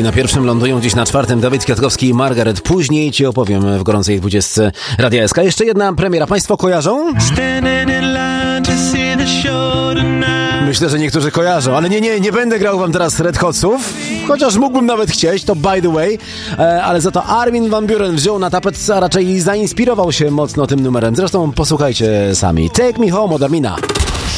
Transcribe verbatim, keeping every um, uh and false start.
czyli na pierwszym lądują gdzieś na czwartym Dawid Kwiatkowski i Margaret. Później ci opowiem w gorącej dwudziestce Radia S K. Jeszcze jedna premiera. Państwo kojarzą? Myślę, że niektórzy kojarzą, ale nie, nie, nie będę grał wam teraz Red Hotsów, chociaż mógłbym nawet chcieć, to by the way, e, ale za to Armin van Buuren wziął na tapet, a raczej zainspirował się mocno tym numerem. Zresztą posłuchajcie sami. Take Me Home od Armina.